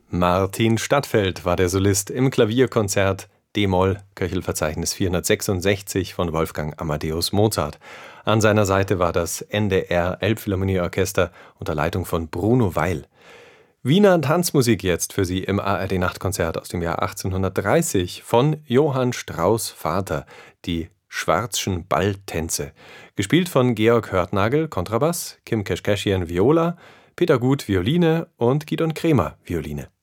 Martin Stadtfeld war der Solist im Klavierkonzert d-Moll, Köchelverzeichnis 466 von Wolfgang Amadeus Mozart. An seiner Seite war das NDR Elbphilharmonieorchester unter Leitung von Bruno Weil. Wiener Tanzmusik jetzt für Sie im ARD-Nachtkonzert aus dem Jahr 1830 von Johann Strauss Vater, die Schwarzschen Balltänze. Gespielt von Georg Hörtnagel, Kontrabass, Kim Keschkeschian, Viola, Peter Gut, Violine und Gidon Kremer, Violine.